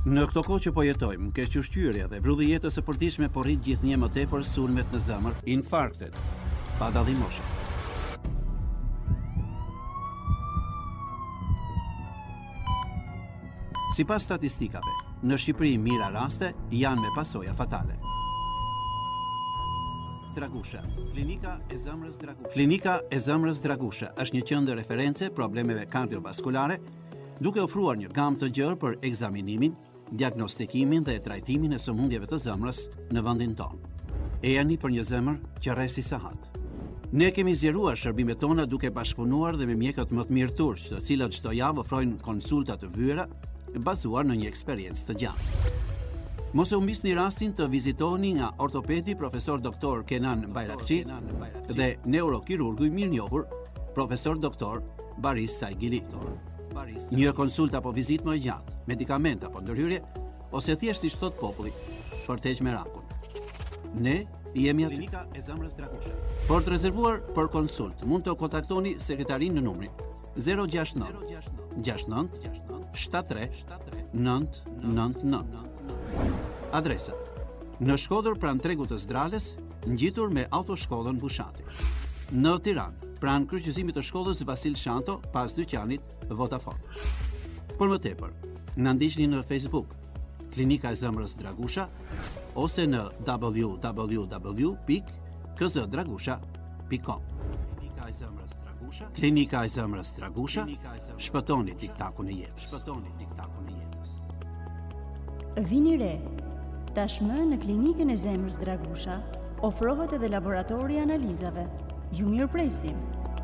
Në këto kohë që po jetojmë, keq ushqyerja dhe vrulli i jetës së përditshme po rrit gjithnjë më tepër sulmet në zemër, infarktet, pa dallim moshe. Sipas statistikave, në Shqipëri mira raste janë me pasoja fatale. Dragusha. Klinika e zemrës Dragusha. Klinika e zemrës Dragusha është një qendër referencë problemeve kardiovaskulare, duke ofruar një gamë të gjerë për ekzaminimin, diagnostikimin dhe trajtimin e sëmundjeve të zemrës në vendin tonë. Ejani për një zemër që rresi sahat. Ne kemi zgjeruar shërbimet tona duke bashkëpunuar dhe me mjekët më të mirë turq, të cilët çdo javë ofrojnë konsulta të vyera bazuar në një eksperiencë të gjatë. Mos e humbisni rastin të vizitoni nga ortopedi profesor doktor Kenan Bayrakçi dhe neurokirurgu i mirënjohur profesor doktor Baris Saigili. Një konsulta apo vizitë më gjatë, medikament apo ndërhyrje, ose thjesht si thot populli, për të heqë merakun. Ne jemi aty. Klinika e zemrës Dragusha. Por të rezervuar për konsult, mund të kontaktoni sekretarin në numrin 069 69 73 999. Adresa: në Shkodër pranë tregut të Zdrales, ngjitur me autoshkollën Bushati. Në Tiranë, pranë kryqëzimit të shkollës Vasil Shanto, pas dyqanit Vodafone. Por më tepër, na ndiqni në Facebook, Klinika e zemrës Dragusha, ose në www.kzdragusha.com. Klinika e zemrës Dragusha. Klinika e zemrës Dragusha. Shpëtoni tiktakun e jetës. Shpëtoni tiktakun e jetës. Vini re. Tashmë në Klinikën e zemrës Dragusha ofrohet edhe laboratori i analizave. Ju mirëpresim.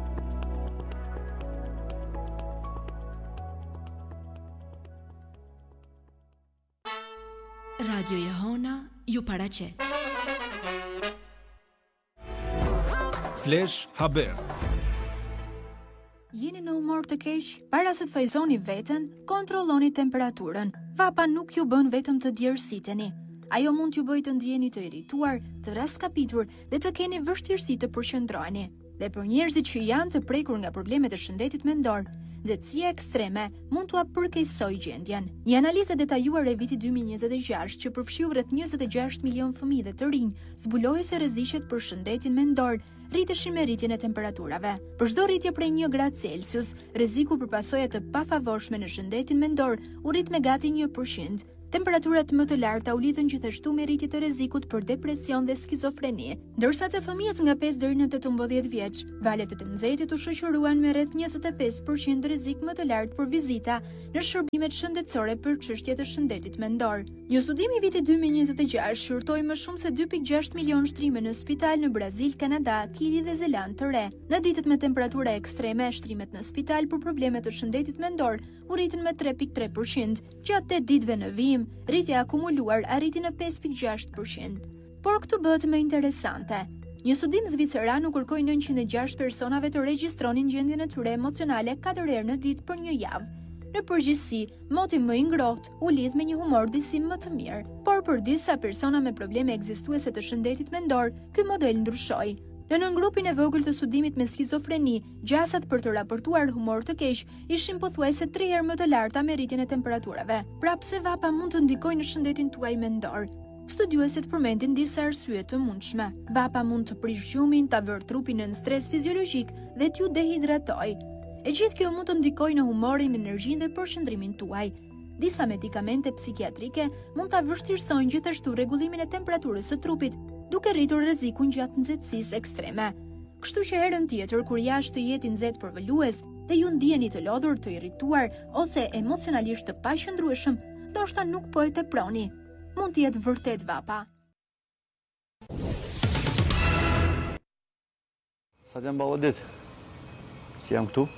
Radio Jehona ju paraqet. Flash Haber. Jeni në humor të keq? Para se të fajzoni veten, kontrolloni temperaturën. Vapa nuk ju bën vetëm të djersiteni. Ajo mund t'ju bëjë të ndjeni të irrituar, të raskapitur dhe të keni vështirësi të përqendroheni. Dhe për njerëzit që janë të prekur nga problemet e shëndetit mendor, nxehtësia ekstreme mund t'ua përkeqësojë gjendjen. Një analizë detajuar e vitit 2026 që përfshiu rreth 26 milion fëmijë dhe të rinj, zbuloi se rreziqet për shëndetin mendor rriteshin me rritjen e temperaturave. Për çdo rritje prej 1 gradë Celsius, rreziku për pasoja të pafavorshme në shëndetin mendor u rrit me gati 1%. Temperaturat më të larta u lidhen gjithashtu me rritje të rrezikut për depresion dhe skizofreni, ndërsa te fëmijët nga 5 deri në 18 vjeç, valët e të nxehtit u shoqëruan me rreth 25% rrezik më të lartë për vizita në shërbimet shëndetësore për çështje të shëndetit mendor. Një studim i vitit 2026 shurtoi më shumë se 2.6 milion shtrime në spital në Brazil, Kanada, Kili dhe Zelandë të Re. Në ditët me temperatura ekstreme, shtrimet në spital për probleme të shëndetit mendor u rritën me 3.3%, gjatë 8 ditëve në vijim, rritja akumuluar arriti në 5.6%. Por këtu bëhet më interesante. Një studim zviceran u kërkoi 906 personave të regjistronin gjendjen e tyre emocionale 4 herë në ditë për një javë. Në përgjithësi, moti më i ngrohtë u lidh me një humor disim më të mirë, por për disa persona me probleme ekzistuese të shëndetit mendor, ky model ndryshoi. Në nëngrupin e vogël të studimit me skizofreni, gjasat për të raportuar humor të keq ishin pothuajse 3 herë më të larta me rritjen e temperaturave. Pra pse vapa mund të ndikojë në shëndetin tuaj mendor? Studiuesit përmendin disa arsye të mundshme. Vapa mund të prish gjumin, ta vërë trupin në stres fiziologjik dhe t'ju dehidratojë. E gjithë kjo mund të ndikojë në humorin, energjinë dhe përqendrimin tuaj. Disa medikamente psikiatrike mund ta vështirësojnë gjithashtu rregullimin e temperaturës së trupit, duke rritur rrezikun gjatë nxehtësisë ekstreme. Kështu që herën tjetër kur jashtë të jeti nxehtë përvolues dhe ju ndiheni të lodhur, të irrituar ose emocionalisht të paqëndrueshëm, ndoshta nuk po e teproni. Mund të jetë vërtet vapa. Sa të mballë ditë, si jam këtu,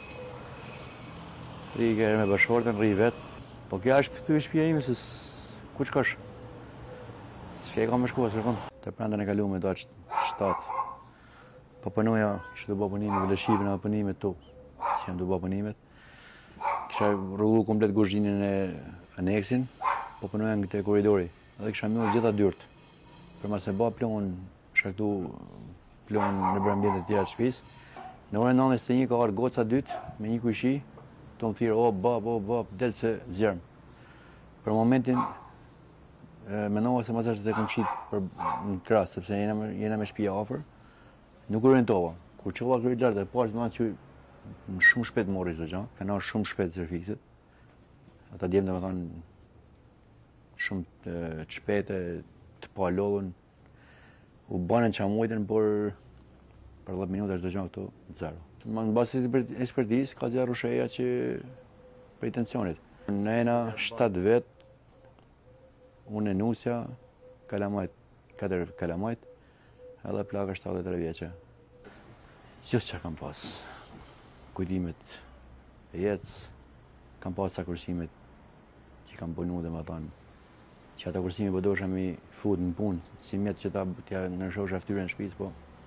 rri kërë me bashkërtën, rri vetë, po kja është këtu i shpia ime, se ku qëkash? S'ke ka me shkua, së rëfën, të prendën e kalu me do atë 7. Po pënoja, që të bo pënimet, vëllëshivën e pënimet tu, që jam të bo pënimet. Kisha rullu komplet guzhinën e aneksin, po pënoja në këtë koridori, edhe kisha mjërë gjitha dyrt. Për ma se ba plonë, shaktu plonë në brambjet e tjera të shpis. Në orën 9:01 ka arë goca dytë, me një kujshi, të më thirë, o, bab, delë se zjermë. Për momentin, mendova se mos është të kom qit për në krah, sepse jena me shtëpia afër. Nuk orientova. Kur çova krye lart e parë, domethënë që shumë shpejt morri çdo gjë, kanë shumë shpejt serviset. Ata djem domethënë shumë të shpejtë të palodhën. U banën çamujtën për 10 minuta çdo gjë këtu zero. Në base ekspertizë ka zero rusheja që për intencionit. Në ena 7 vet, unë e nusja, kalamajt, 4 kalamajt, edhe plaka 73 vjeqe. Gjithë që kam pas, kujtimet e jetës, kam pas sa kursimet që kam punu dhe më thonë, që ata kursimi po dosha mi fut në punë, si mjetë që ta t'ja nërshosha ftyrën në shpis, po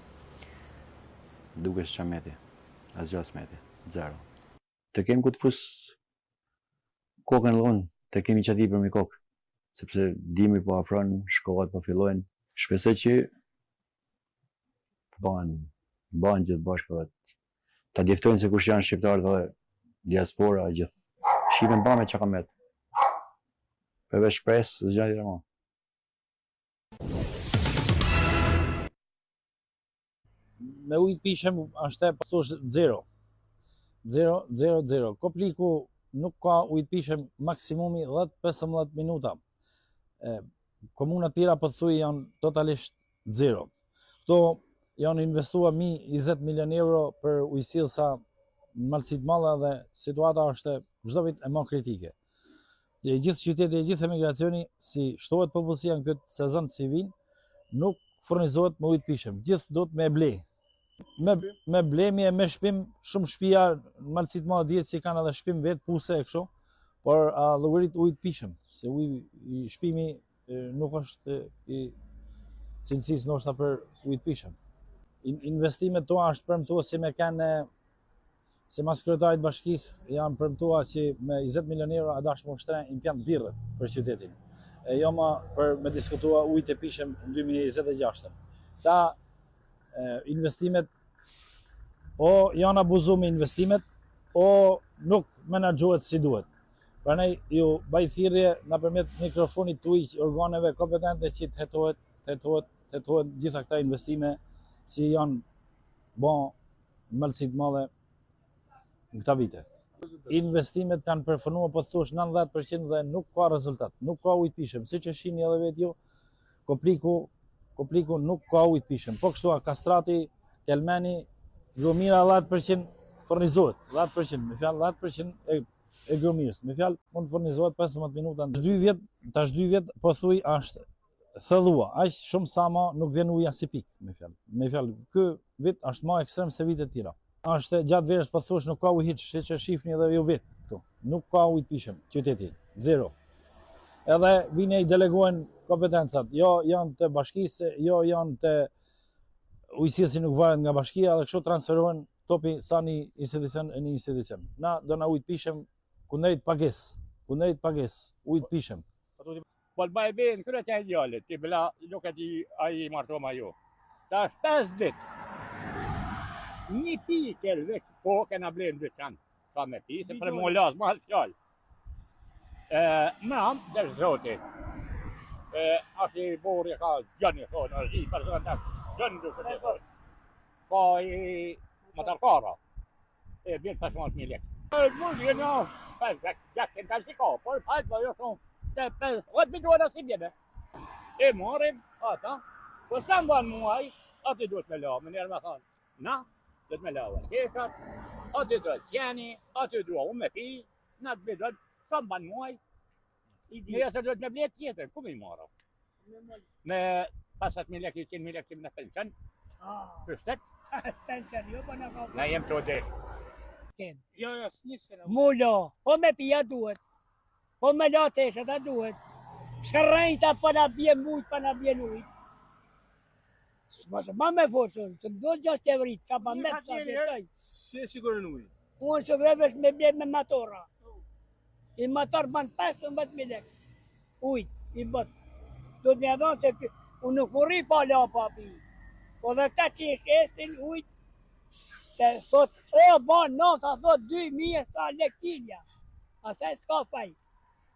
duke së qa meti, asgjë meti, zero. Të kem këtë fus kokën lënë, të kemi qati për mi kokë, sepse dimi po afron, shkollat po fillojnë, shpesoj që banë gjithë bashkë dhe ta djeftojnë se kush janë shqiptarët dhe diaspora gjithë. Shqipen ba me që ka metë. Përveç shpresë, zë gjatë i rëma. Me ujtë pishem është e pëthush 0. 0. Kopliku nuk ka ujtë pishem maksimumi 10-15 minuta. Komunat tjera pëthuj janë totalisht 0. Këto janë investua 20 milion euro për ujësillsa në malësit malla dhe situata është çdo vit e më kritike. E gjithë qyteti e gjithë emigracioni, si shtohet popullsia në këtë sezon si vinë, nuk furnizohet me ujë të pishem. Gjithë do të me ble. Me blemi e me shpim, shumë shtëpia në malësit malla dihet si kanë edhe shpim vetë puse e kështu, por llogarit ujë të pishem, se uji i shpimi nuk është i cilësisë ndoshta për ujë të pishem. Investimet toa është premtuar si me kanë se mas kryetarit bashkisë janë premtuar që me 20 milion euro a dashmë ushtren impiant birrë për qytetin. E jo më për me diskutua ujë të pishem në 2026. Ta investimet o janë abuzu me investimet o nuk menaxhohet si duhet. Prandaj ju baj thirrje nëpërmjet mikrofonit tuaj organeve kompetente që të hetohet gjitha këta investime si janë bon malësit madhe në këta vite. Investimet kanë përfunuar pothuajse 90% dhe nuk ka rezultat, nuk ka ujë të pishem. Siç e shihni edhe vetë ju, Kopliku nuk ka ujë të pishem. Po kështu Kastrati, Kelmeni, Grumira 10% furnizohet, 10%, me fjalë 10% e Grumirës. Me fjalë mund furnizohet 15 minuta. Tash 2 vjet pothuaj është thellua, aq shumë sa më nuk vjen uji as i pik, me fjalë. Ky vit është më ekstrem se vitet e tjera. Është gjatë verës pothuajse nuk ka ujë hiç, siç e shihni edhe ju vetë këtu. Nuk ka ujë të pishem, qyteti, 0. Edhe vinë i delegohen kompetencat, jo janë të bashkisë, jo janë të ujësillësi nuk varet nga bashkia dhe kështu transferohen topi sa një institucion e një institucion. Na do na ujë të pishem kundrejt pagesë, ujë të pishem. Po të baj ben kërë që e gjallit, ti bëla nuk e ti aji martoma jo. Ta është 5 dit. Një pi kërë veç, po kena blenë veçan, ka me pi, se për mu lasë, ma halë fjallë. Mram, dhe zotit, ashtë i borë ka gjënë, thonë, i personë të gjënë duke të thonë. Ka i motorkara, bjenë 5.000 lekë. Mund jë në 5 kalë si ka, por 5 do jo shumë. 8 miliona si bjene. E morim, ata. Po sa mban muaj, ati duhet me la. Më njerë me thonë, na, duhet me la keshat, ati duhet qeni, ati duhet unë me pi, na të duhet, sa mban muaj. Në jesë duhet me blet tjetër, ku me i mara? Me 50.000 lekë, 100.000 lekë në pension. Për shtet? Pension, jo për në ka. Na jem të ode. Jo, s'nisë. Mullo, po me pia duhet. Po me la tesha ta duhet. Shkërrejta pa na bje mujt, pa na bje ujt. Ma me fosën, se më do gjast e vrit, ka pa me të vetoj. Se sigurën ujt? Unë që grevesh me bje me matora. I mator ban 15.000 lek. Ujt, i bët. Do të një dhonë se unë nuk urri pa la pa pi. Po dhe këta që ishtë estin ujt, se thot, ban nata, thot 2.000 sa lek kilja. Asaj s'ka faj.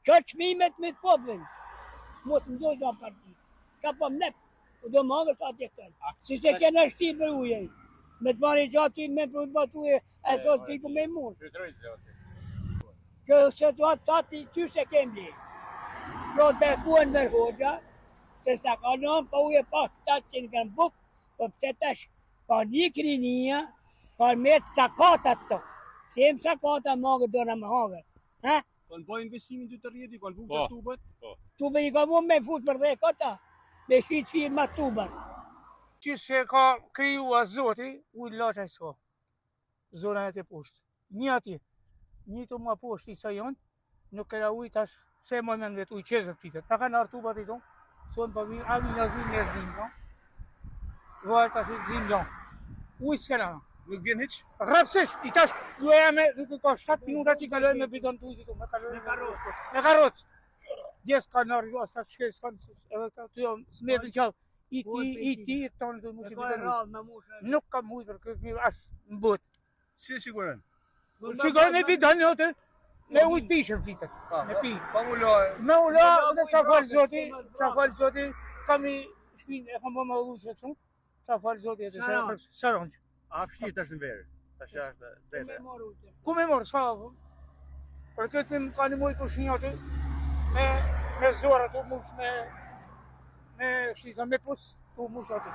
Që çmimet me të poplin. Mos më dojnë nga parti. Ka po mlep, do më hangër sa tje këtën. Si se kena shtirë për uje. Me të marri gjatë me për batu e thot t'i ku me mund. Kjo situatë tati ty se kem li. Pro të bekuën me hoxha, se sa ka nëm, pa uje pas 700 gram buk, po pëse tash ka një krinia, ka me të sakatat të. Se jem sakata magë do në më hangër. Ha? Kanë bëjë investimin dy të rjeti, kanë vunë për tubet? Tube i ka mu me fut për dhe këta, me shqit firma tuber. Që se ka kriju a zoti, ujë laqa i s'ka. Zona e të poshtë. Një ati, një të ma poshtë i sa jonë, nuk këra ujë tash, se më në vetë ujë qezët pitet. Ta kanë artubat i tonë, sonë për vinë, a vinë a zimë e zimë, no? Varë tash i zimë janë. Ujë s'kena. Nuk vjen hiç? Rapsisht, i tash duheja me, nuk ka 7 minuta që i kaloj me bidon të ujtë i tonë, me karocë. Djes ka në rrë, sa shkej s'kanë, edhe ta të jonë, smetë qavë, i ti, tonë të mushë i bidon ujtë. Nuk kam ujtë për këtë një asë në botë. Si siguren? Siguren me bidon një të, me ujtë pishën fitet, me pi. Pa mu lojë? Me u lojë, dhe qa falë zoti, kam i shpinë, e kam bëma u lujtë që shumë, qa falë zoti e të saronqë. A fshirë tash në verë? Tash është dzete? Ku me morë, s'ka avu? Për këtë më ka një mujë kushinja të, me zorë të mush, me shisa, me pus të mush atë.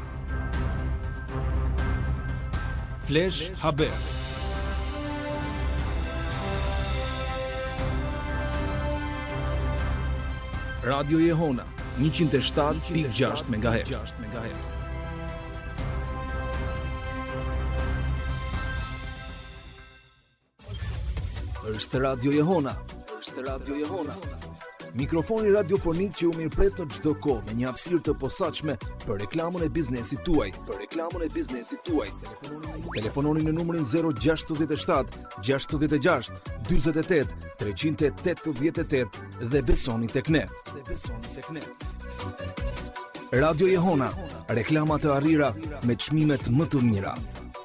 Flash Haber. Radio Jehona 107.6 MHz. Është Radio Jehona. Mikrofoni radiofonik që u mirëpret në çdo kohë me një hapësirë të posaçme për reklamën e biznesit tuaj. Telefononi në numrin 067 66 48 388 dhe besoni tek ne. Radio Jehona, reklama të arrira me çmimet më të mira.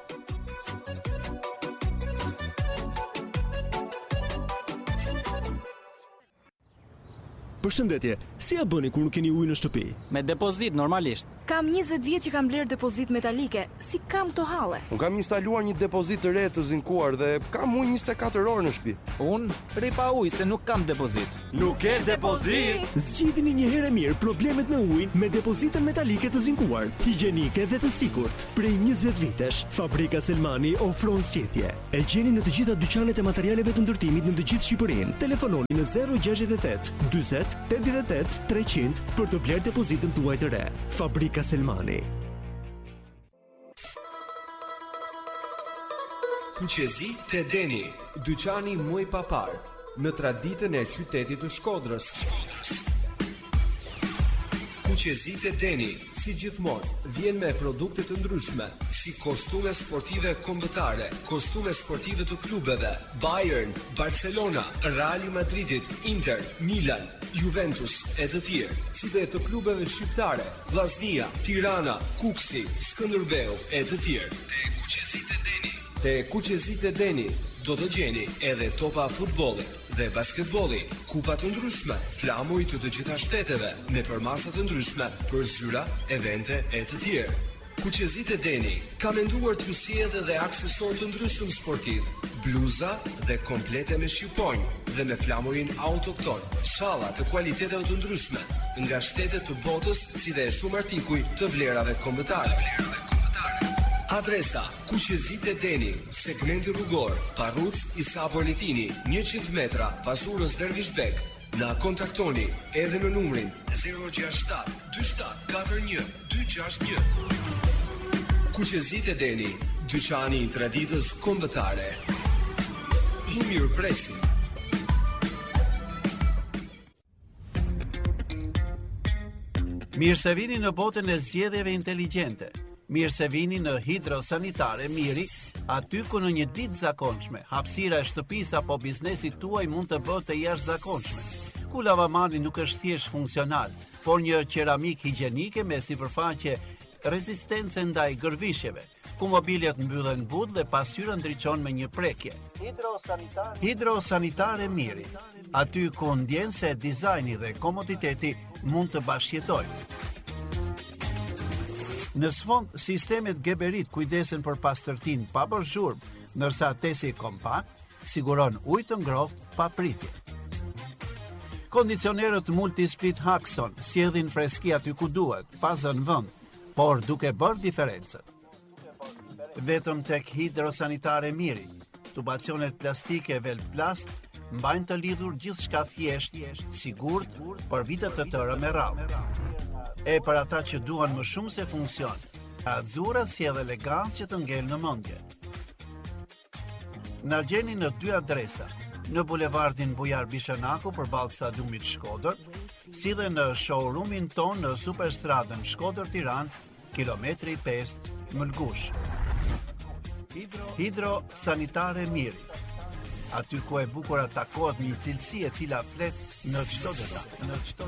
Përshëndetje, si ja bëni kur nuk keni ujë në shtëpi? Me depozit, normalisht. Kam 20 vjet që kam bler depozit metalike, si kam to halle. Unë kam instaluar një depozit të re të zinkuar dhe kam ujë 24 orë në shtëpi. Unë rri pa ujë se nuk kam depozit. Nuk ke depozit? Zgjidhni një herë mirë problemet me ujin me depozitën metalike të zinkuar, higjienike dhe të sigurt. Prej 20 vitesh, Fabrika Selmani ofron zgjidhje. E gjeni në të gjitha dyqanet e materialeve të ndërtimit në të gjithë Shqipërinë. Telefononi në 068 40 88 300 për të bler depozitën tuaj të re. Fabrika Selmani. Kuqezi te Deni, dyqani muj papar, në traditën e qytetit të Shkodrës. Kuqezi te Deni, si gjithmonë, vjen me produkte të ndryshme, si kostume sportive kombëtare, kostume sportive të klubeve, Bayern, Barcelona, Real Madridit, Inter, Milan, Juventus e të tjerë, si dhe të klubeve shqiptare, Vllaznia, Tirana, Kuksi, Skënderbeu e të tjerë. Te Kuqezit e Deni do të gjeni edhe topa futbolli dhe basketbolli, kupa të ndryshme, flamuj të të gjitha shteteve, me përmasa të ndryshme për zyra, evente e të tjerë. Kuqezit e Deni ka menduar t'ju sjellë dhe aksesor të ndryshëm sportiv, bluza dhe komplete me shqiponjë dhe me flamurin autokton, shalla të kualiteteve të ndryshme, nga shtetet të botës si dhe shumë artikuj të vlerave kombëtare. Adresa: Kuqezit e Deni, segmenti rrugor, Parruc Isa Politini, 100 metra pas urës Dervishbek. Na kontaktoni edhe në numrin 067 27 41 261. Kuqezit e Deni, dyqani i traditës kombëtare. Ju mirëpresim. Mirë se vini në botën e zgjedhjeve inteligjente. Mirë se vini në Hidrosanitare Miri, aty ku në një ditë zakonshme, hapësira e shtëpisë apo biznesit tuaj mund të bëhet të jashtëzakonshme. Ku lavamani nuk është thjesht funksional, por një qeramik higjienike me sipërfaqe rezistencë ndaj gërvishjeve, ku mobiljet mbyllen but dhe pasqyra ndriçon me një prekje. Hidrosanitare Miri, aty ku ndjen se dizajni dhe komoditeti mund të bashkëjetojnë. Në sfond, sistemet Geberit kujdesen për pastërtinë pa bërë zhurmë, ndërsa tesi kompakt siguron ujë të ngrohtë pa pritje. Kondicionerët Multisplit Haxon sjellin freski aty ku duhet, pa zënë vend, por duke bërë diferencën. Vetëm tek Hidrosanitare Miri, tubacionet plastike Velplast mbajnë të lidhur gjithçka thjesht, sigurt për vite të tëra me radhë. E për ata që duan më shumë se funksion, Azzurra sjell elegancë që të ngel në mendje. Na gjeni në 2 adresa, në bulevardin Bujar Bishanaku përballë stadiumit Shkodër, si dhe në showroomin ton në Superstradën Shkodër-Tiranë, kilometri 5 Mëlgush. Hidrosanitare Miri, aty ku e bukur takohet një cilësi e cila flet në çdo detaj.